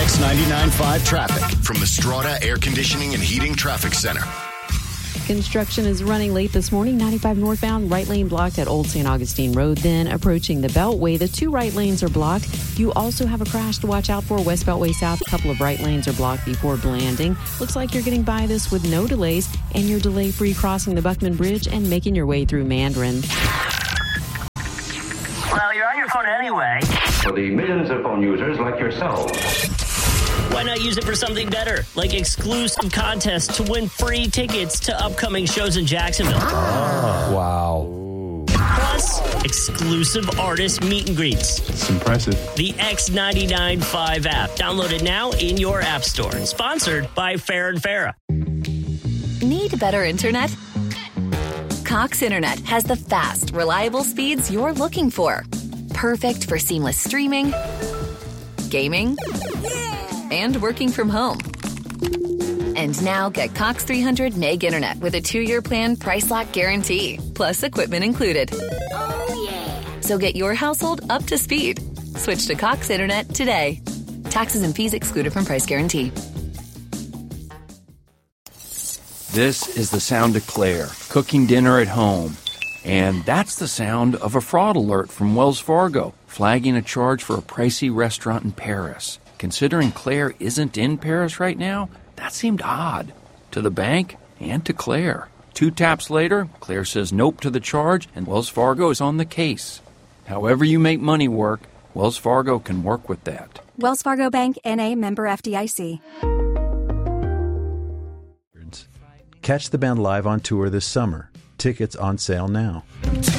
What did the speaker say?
X99.5 traffic from the Strata Air Conditioning and Heating Traffic Center. Construction is running late this morning. 95 northbound, right lane blocked at Old St. Augustine Road. Then approaching the Beltway, the two right lanes are blocked. You also have a crash to watch out for. West Beltway South, a couple of right lanes are blocked before Blanding. Looks like you're getting by this with no delays, and you're delay-free crossing the Buckman Bridge and making your way through Mandarin. Well, you're on your phone anyway. For the millions of phone users like yourselves, why not use it for something better, like exclusive contests to win free tickets to upcoming shows in Jacksonville? Wow. Plus, exclusive artist meet and greets. It's impressive. The X99.5 app. Download it now in your app store. Sponsored by Farrah and Farrah. Need better internet? Cox Internet has the fast, reliable speeds you're looking for. Perfect for seamless streaming, gaming, and working from home. And now get Cox 300 meg internet with a 2-year plan price lock guarantee, plus equipment included. Oh, yeah. So get your household up to speed. Switch to Cox Internet today. Taxes and fees excluded from price guarantee. This is the sound of Claire, cooking dinner at home. And that's the sound of a fraud alert from Wells Fargo, flagging a charge for a pricey restaurant in Paris. Considering Claire isn't in Paris right now, that seemed odd to the bank and to Claire. 2 taps later, Claire says nope to the charge, and Wells Fargo is on the case. However you make money work, Wells Fargo can work with that. Wells Fargo Bank, N.A., member FDIC. Catch the band live on tour this summer. Tickets on sale now.